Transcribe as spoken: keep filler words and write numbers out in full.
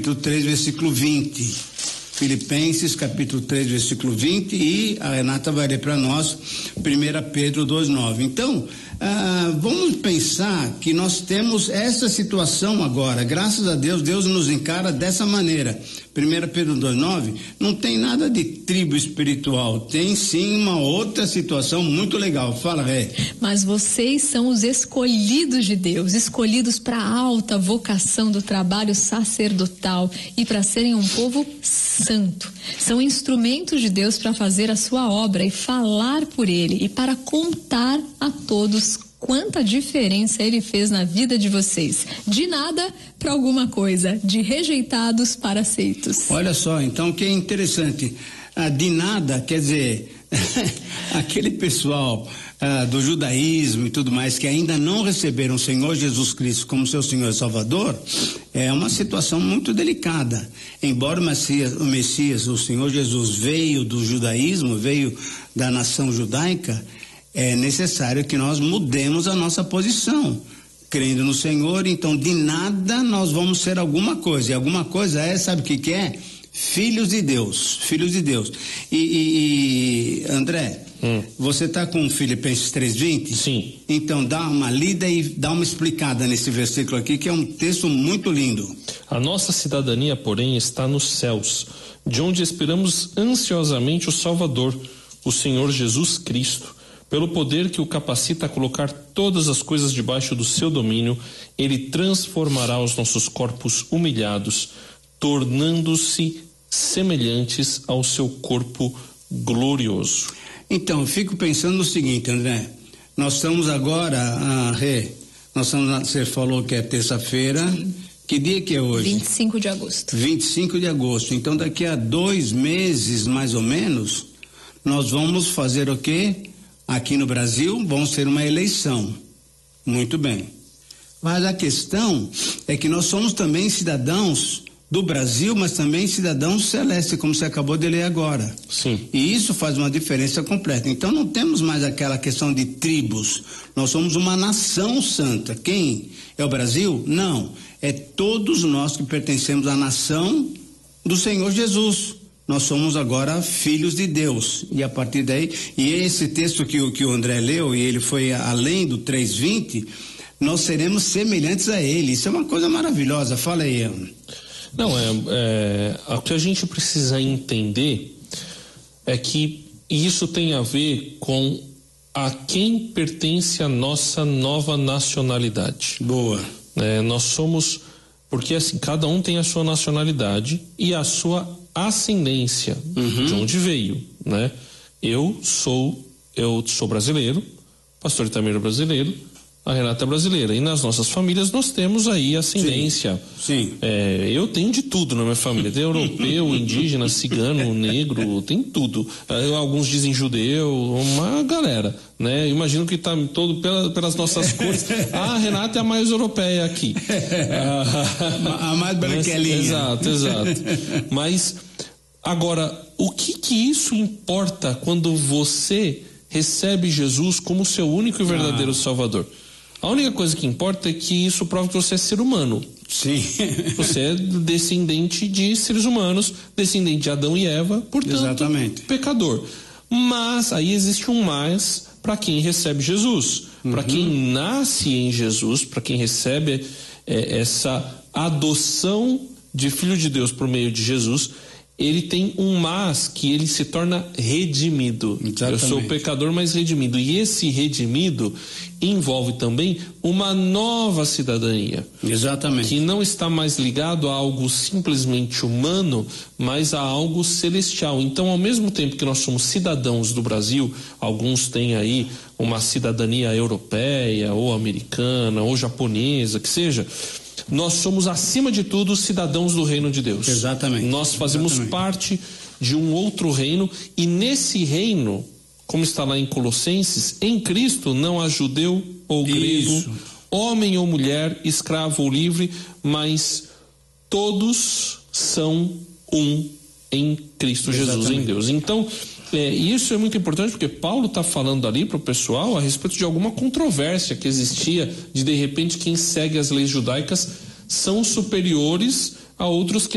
capítulo três, versículo vinte. Filipenses, capítulo três, versículo vinte, e a Renata vai ler para nós, primeira Pedro dois, nove. Então, ah, vamos pensar que nós temos essa situação agora, graças a Deus, Deus nos encara dessa maneira. primeira Pedro dois, nove, não tem nada de tribo espiritual, tem sim uma outra situação muito legal. Fala, Ré. Mas vocês são os escolhidos de Deus, escolhidos para a alta vocação do trabalho sacerdotal e para serem um povo santo. São instrumentos de Deus para fazer a sua obra e falar por ele e para contar a todos quanta diferença ele fez na vida de vocês. De nada para alguma coisa, de rejeitados para aceitos. Olha só, então, que interessante. Ah, de nada, quer dizer, aquele pessoal ah, do judaísmo e tudo mais que ainda não receberam o Senhor Jesus Cristo como seu Senhor e Salvador, é uma situação muito delicada. Embora o Messias, o Messias, o Senhor Jesus veio do judaísmo, veio da nação judaica, é necessário que nós mudemos a nossa posição, crendo no Senhor. Então de nada nós vamos ser alguma coisa, e alguma coisa é, sabe o que que é? Filhos de Deus, filhos de Deus. E, e, e André, hum. você está com Filipenses três, vinte? Sim. Então dá uma lida e dá uma explicada nesse versículo aqui, que é um texto muito lindo. A nossa cidadania, porém, está nos céus, de onde esperamos ansiosamente o Salvador, o Senhor Jesus Cristo. Pelo poder que o capacita a colocar todas as coisas debaixo do seu domínio, ele transformará os nossos corpos humilhados, tornando-se semelhantes ao seu corpo glorioso. Então, eu fico pensando no seguinte, André, nós estamos agora, a Rê, nós estamos, você falou que é terça-feira, que dia que é hoje? vinte e cinco de agosto. vinte e cinco de agosto, então daqui a dois meses, mais ou menos, nós vamos fazer o quê? Aqui no Brasil, vamos ter uma eleição. Muito bem. Mas a questão é que nós somos também cidadãos do Brasil, mas também cidadãos celestes, como você acabou de ler agora. Sim. E isso faz uma diferença completa. Então não temos mais aquela questão de tribos. Nós somos uma nação santa. Quem é o Brasil? Não. É todos nós que pertencemos à nação do Senhor Jesus. Nós somos agora filhos de Deus, e a partir daí, e esse texto que o, que o André leu, e ele foi além do três, vinte, nós seremos semelhantes a ele. Isso é uma coisa maravilhosa. Fala aí, Ana. Não, é, é, o que a gente precisa entender é que isso tem a ver com a quem pertence a nossa nova nacionalidade. Boa. É, nós somos, porque assim, cada um tem a sua nacionalidade e a sua ascendência, uhum. de onde veio, né? Eu sou, eu sou brasileiro, pastor Itamir é brasileiro, a Renata é brasileira, e nas nossas famílias nós temos aí ascendência. Sim. Sim. É, eu tenho de tudo na minha família, tem europeu, indígena, cigano, negro, tem tudo. É, alguns dizem judeu, uma galera, né? Imagino que tá todo pela, pelas nossas cores. Ah, a Renata é a mais europeia aqui. A mais branquelinha. Exato, exato. Mas agora, o que que isso importa quando você recebe Jesus como seu único e verdadeiro ah. Salvador? A única coisa que importa é que isso prova que você é ser humano. Sim. Você é descendente de seres humanos, descendente de Adão e Eva, portanto, exatamente, pecador. Mas aí existe um mais para quem recebe Jesus. Uhum. Para quem nasce em Jesus, para quem recebe é, essa adoção de filho de Deus por meio de Jesus, ele tem um mas que ele se torna redimido. Exatamente. Eu sou pecador, mas redimido. E esse redimido envolve também uma nova cidadania. Exatamente. Que não está mais ligado a algo simplesmente humano, mas a algo celestial. Então, ao mesmo tempo que nós somos cidadãos do Brasil, alguns têm aí uma cidadania europeia, ou americana, ou japonesa, que seja, nós somos, acima de tudo, cidadãos do reino de Deus. Exatamente. Nós fazemos Exatamente. parte de um outro reino, e nesse reino, como está lá em Colossenses, em Cristo não há judeu ou grego, Isso. homem ou mulher, escravo ou livre, mas todos são um em Cristo Jesus, Exatamente. Em Deus. Então, é, isso é muito importante, porque Paulo está falando ali para o pessoal a respeito de alguma controvérsia que existia, de de repente quem segue as leis judaicas são superiores a outros que